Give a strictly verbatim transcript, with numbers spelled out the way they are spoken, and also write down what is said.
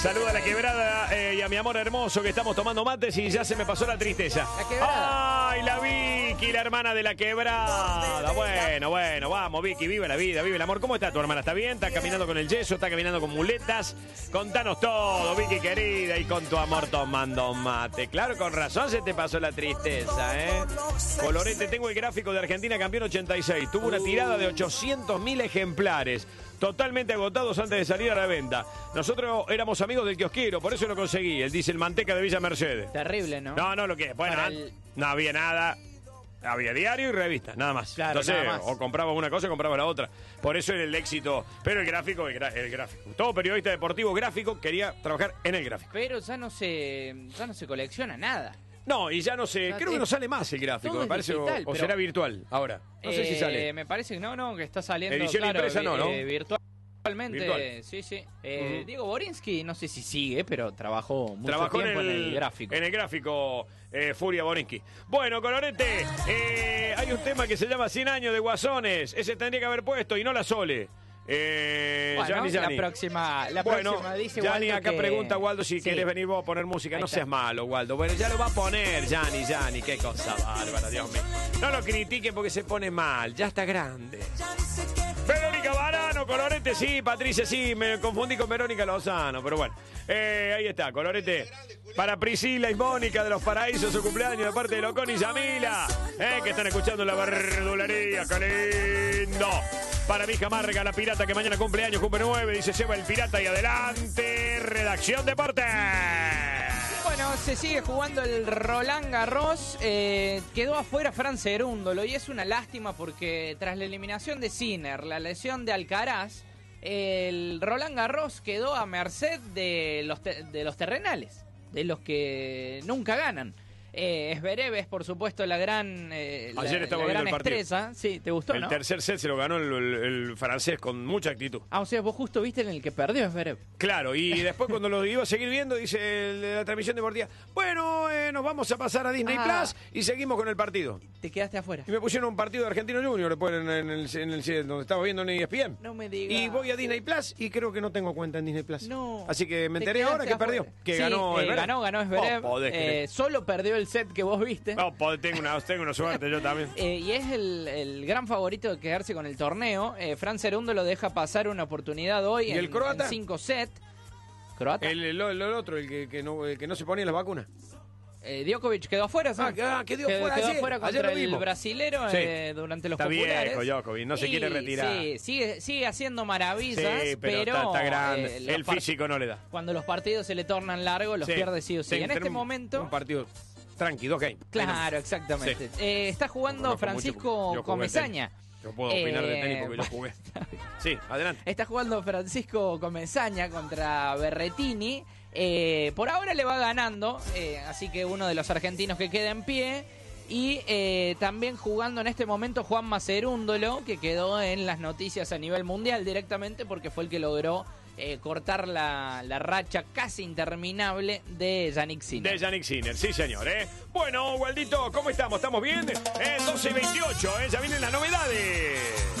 Saluda a la quebrada eh, y a mi amor hermoso que estamos tomando mates y ya se me pasó la tristeza. La quebrada. Ay, la Vicky, la hermana de la quebrada. Bueno, bueno, vamos, Vicky, vive la vida, vive el amor. ¿Cómo está tu hermana? ¿Está bien? ¿Está caminando con el yeso? ¿Está caminando con muletas? Contanos todo, Vicky querida, y con tu amor tomando mate. Claro, con razón se te pasó la tristeza, ¿eh? Colorete, tengo el gráfico de Argentina campeón ochenta y seis. Tuvo una tirada de ochocientos mil ejemplares. Totalmente agotados antes de salir a la venta. Nosotros éramos amigos del kiosquero, por eso lo conseguí. El diésel manteca de Villa Mercedes. Terrible, ¿no? No, no lo que. Bueno, el... no había nada. Había diario y revista, nada más. Claro, Entonces, nada más. o compraba una cosa o compraba la otra. Por eso era el éxito. Pero el gráfico, el, gra el gráfico. Todo periodista deportivo gráfico quería trabajar en el gráfico. Pero ya no se, ya no se colecciona nada. No, y ya no sé, ya creo te... que no sale más el gráfico, me parece, digital, o, o pero... será virtual ahora. No eh, sé si sale. Me parece que no, no, que está saliendo. Edición claro, impresa no, ¿no? Eh, virtual. Actualmente, Virtual. sí, sí. Eh, Uh-huh. Diego Borinsky, no sé si sigue, pero trabajó mucho Trabajó tiempo en el, en el gráfico. En el gráfico, eh, Furia Borinsky. Bueno, Colorete, eh, hay un tema que se llama cien años de Guasones. Ese tendría que haber puesto y no la Sole. Eh, bueno, Gianni, Gianni. la próxima, la bueno, próxima dice Gianni, Waldo acá que... pregunta Waldo si sí. querés venir vos a poner música. Ahí no está. seas malo, Waldo. Bueno, ya lo va a poner, Gianni, Gianni. Qué cosa bárbara, Dios mío. No lo critiquen porque se pone mal. Ya está grande. Verónica Varano, Colorete, sí, Patricia, sí, me confundí con Verónica Lozano, pero bueno, eh, ahí está, Colorete, para Priscila y Mónica de los Paraísos, su cumpleaños de parte de Locón y Yamila, eh, que están escuchando la verdulería, qué lindo. Para mi hija Marga, la pirata que mañana cumpleaños, cumple nueve, dice lleva el pirata y adelante, Redacción Deporte. Bueno, se sigue jugando el Roland Garros, eh, quedó afuera Fran Cerúndolo y es una lástima porque tras la eliminación de Sinner, la lesión de Alcaraz, el Roland Garros quedó a merced de los, te de los terrenales, de los que nunca ganan. Eh, Zverev es, por supuesto, la gran, eh, la, Ayer estaba la gran viendo el partido. estrella. Sí, ¿te gustó, El no? tercer set se lo ganó el, el, el francés con mucha actitud. Ah, o sea, vos justo viste en el que perdió Zverev. Claro, y después cuando lo iba a seguir viendo, dice el de la transmisión deportiva, bueno, eh, nos vamos a pasar a Disney Ah. Plus y seguimos con el partido. Te quedaste afuera. Y me pusieron un partido de Argentino Junior después en, en el, en el donde estaba viendo en E S P N. No me digas. Y voy a Disney Plus y creo que no tengo cuenta en Disney Plus. No. Así que me Te enteré ahora que quedaste perdió. afuera. Que Sí, ganó eh, Zverev. ganó, ganó Zverev. Oh, podés creer. Eh, solo perdió el set que vos viste. No, pod- tengo una, tengo una suerte yo también. Eh, y es el, el gran favorito de quedarse con el torneo. Eh, Fran Cerundo lo deja pasar una oportunidad hoy ¿Y en, el croata? en cinco sets. ¿Croata? El, el, el otro, el que, que, no, el que no se ponía las vacunas. Eh, Djokovic quedó afuera, Ah, ¿sabes? que- ah, quedó Quedó- fuera quedó ayer. afuera Ayer contra lo el vimos. brasilero Sí. eh, durante los Está populares. viejo Djokovic, no se Y, quiere retirar. Sí, sigue, sigue haciendo maravillas, Sí, pero, pero, está, está grande. eh, los el par- físico no le da. cuando los partidos se le tornan largos, los Sí. pierde sí o sí. Tiene En que este tener un- momento... Un partido tranquilo, ok. Claro, exactamente. Sí. Eh, está jugando Conozco Francisco mucho porque yo jugué Comesaña. tenis. Yo puedo opinar de Eh, tenis porque yo jugué. Sí, adelante. Está jugando Francisco Comesaña contra Berretini. Eh, por ahora le va ganando, eh, así que uno de los argentinos que queda en pie. Y eh, también jugando en este momento Juan Macerúndolo, que quedó en las noticias a nivel mundial directamente porque fue el que logró eh, cortar la, la racha casi interminable de Yannick Sinner. De Yannick Sinner, sí señor, ¿eh? Bueno, Waldito, ¿cómo estamos? ¿Estamos bien? Eh, doce y veintiocho, ¿eh? Ya vienen las novedades.